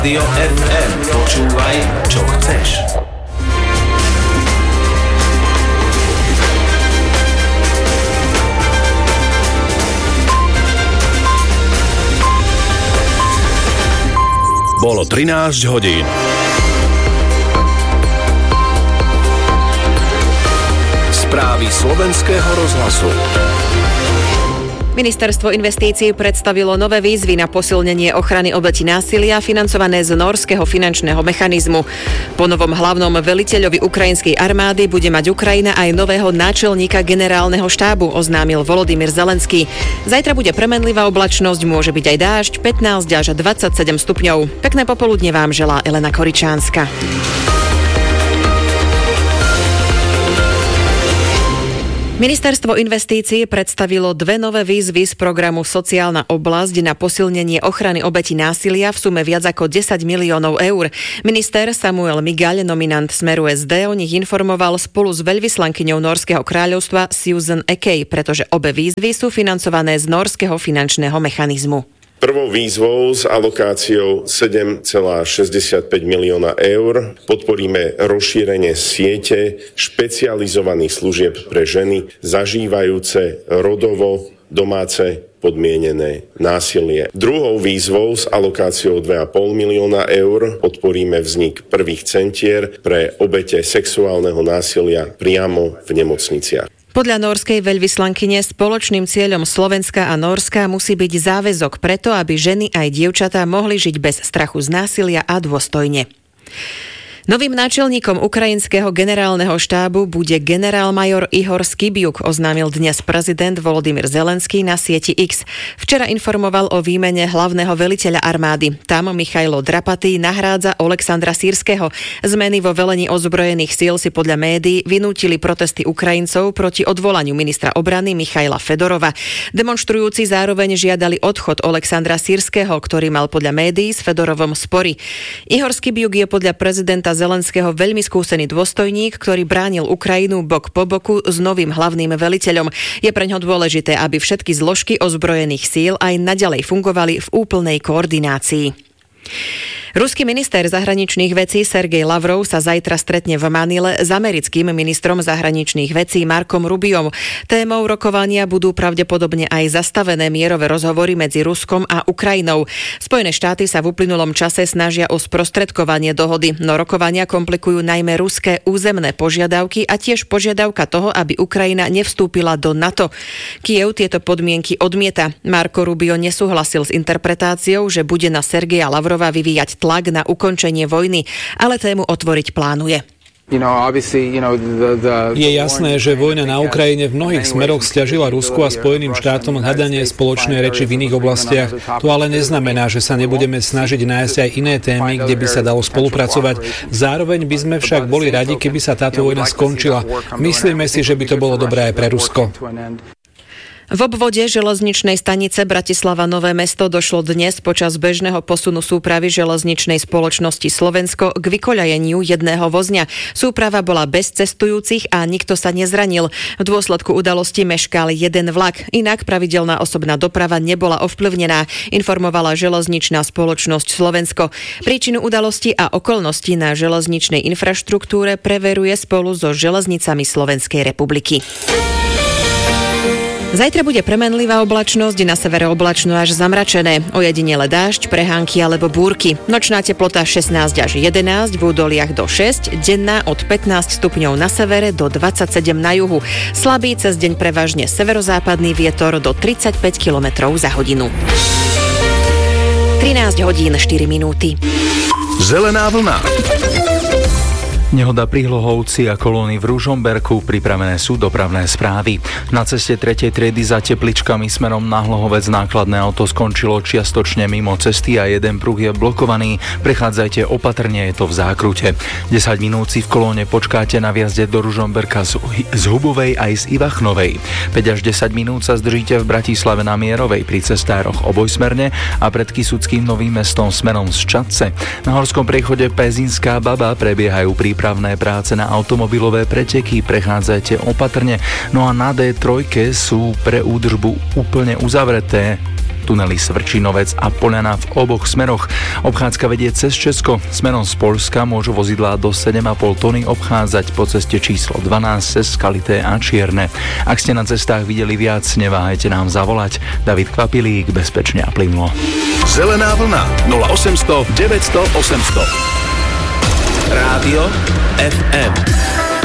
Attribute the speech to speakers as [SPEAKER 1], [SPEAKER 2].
[SPEAKER 1] Rádio FM, počúvaj, čo chceš. Bolo 13 hodín. Správy Slovenského rozhlasu.
[SPEAKER 2] Ministerstvo investícií predstavilo nové výzvy na posilnenie ochrany obetí násilia financované z Nórskeho finančného mechanizmu. Po novom hlavnom veliteľovi ukrajinskej armády bude mať Ukrajina aj nového náčelníka generálneho štábu, oznámil Volodymyr Zelenský. Zajtra bude premenlivá oblačnosť, môže byť aj dážď, 15 až 27 stupňov. Pekné popoludne vám želá Elena Koričánska. Ministerstvo investícií predstavilo dve nové výzvy z programu Sociálna oblasť na posilnenie ochrany obetí násilia v sume viac ako 10 miliónov eur. Minister Samuel Migaľ, nominant Smeru SD, o nich informoval spolu s veľvyslankyňou Nórskeho kráľovstva Susan Ekej, pretože obe výzvy sú financované z Nórskeho finančného mechanizmu.
[SPEAKER 3] Prvou výzvou s alokáciou 7,65 milióna eur podporíme rozšírenie siete špecializovaných služieb pre ženy zažívajúce rodovo domáce podmienené násilie. Druhou výzvou s alokáciou 2,5 milióna eur podporíme vznik prvých centier pre obete sexuálneho násilia priamo v nemocniciach.
[SPEAKER 2] Podľa nórskej veľvyslankyne spoločným cieľom Slovenska a Nórska musí byť záväzok preto, aby ženy aj dievčatá mohli žiť bez strachu z násilia a dôstojne. Novým náčelníkom ukrajinského generálneho štábu bude generálmajor Ihor Skibiuk, oznámil dnes prezident Volodymyr Zelenský na sieti X. Včera informoval o výmene hlavného veliteľa armády. Tam Michailo Drapatý nahrádza Oleksandra Sýrskeho. Zmeny vo velení ozbrojených síl si podľa médií vynútili protesty Ukrajincov proti odvolaniu ministra obrany Michaila Fedorova. Demonštrujúci zároveň žiadali odchod Oleksandra Sýrskeho, ktorý mal podľa médií s Fedorovom spory. Ihor Skibiuk je podľa prezidenta Zelenského veľmi skúsený dôstojník, ktorý bránil Ukrajinu bok po boku s novým hlavným veliteľom. Je preňho dôležité, aby všetky zložky ozbrojených síl aj naďalej fungovali v úplnej koordinácii. Ruský minister zahraničných vecí Sergej Lavrov sa zajtra stretne v Manile s americkým ministrom zahraničných vecí Markom Rubiom. Témou rokovania budú pravdepodobne aj zastavené mierové rozhovory medzi Ruskom a Ukrajinou. Spojené štáty sa v uplynulom čase snažia o sprostredkovanie dohody, no rokovania komplikujú najmä ruské územné požiadavky a tiež požiadavka toho, aby Ukrajina nevstúpila do NATO. Kyjev tieto podmienky odmieta. Marco Rubio nesúhlasil s interpretáciou, že bude na Sergeja Lavrova vyvíjať tlak na ukončenie vojny, ale tému otvoriť plánuje.
[SPEAKER 4] Je jasné, že vojna na Ukrajine v mnohých smeroch sťažila Rusku a Spojeným štátom hľadanie spoločnej reči v iných oblastiach. To ale neznamená, že sa nebudeme snažiť nájsť aj iné témy, kde by sa dalo spolupracovať. Zároveň by sme však boli radi, keby sa táto vojna skončila. Myslíme si, že by to bolo dobré aj pre Rusko.
[SPEAKER 2] V obvode železničnej stanice Bratislava Nové Mesto došlo dnes počas bežného posunu súpravy železničnej spoločnosti Slovensko k vykoľajeniu jedného vozňa. Súprava bola bez cestujúcich a nikto sa nezranil. V dôsledku udalosti meškal jeden vlak. Inak pravidelná osobná doprava nebola ovplyvnená, informovala železničná spoločnosť Slovensko. Príčinu udalosti a okolnosti na železničnej infraštruktúre preveruje spolu so železnicami Slovenskej republiky. Zajtra bude premenlivá oblačnosť, na severe oblačno až zamračené. Ojedinele dážď, prehánky alebo búrky. Nočná teplota 16 až 11, v údoliach do 6, denná od 15 stupňov na severe do 27 na juhu. Slabý cez deň prevažne severozápadný vietor do 35 km za hodinu. 13 hodín 4 minúty.
[SPEAKER 1] Zelená vlna.
[SPEAKER 5] Nehoda pri Hlohovci a kolóny v Ružomberku, pripravené sú dopravné správy. Na ceste 3. triedy za tepličkami smerom na Hlohovec nákladné auto skončilo čiastočne mimo cesty a jeden pruh je blokovaný. Prechádzajte opatrne, je to v zákrute. 10 minút si v kolóne počkáte na vjazde do Ružomberka z Hubovej aj z Ivachnovej. 5 až 10 minút sa zdržíte v Bratislave na Mierovej pri cestároch obojsmerne a pred Kysuckým Novým Mestom smerom z Čadce. Na horskom priechode Pezinská Baba prebiehajú prípravné práce na automobilové preteky, prechádzajte opatrne. No a na D3 sú pre údržbu úplne uzavreté. tunely Svrčinovec a Poľana v oboch smeroch. Obchádzka vedie cez Česko. Smerom z Poľska môžu vozidlá do 7,5 tony obchádzať po ceste číslo 12 cez Skalité a Čierne. Ak ste na cestách videli viac, neváhajte nám zavolať. David Kvapilík, bezpečne a plynulo.
[SPEAKER 1] Zelená vlna 0800 900 800. Rádio FM.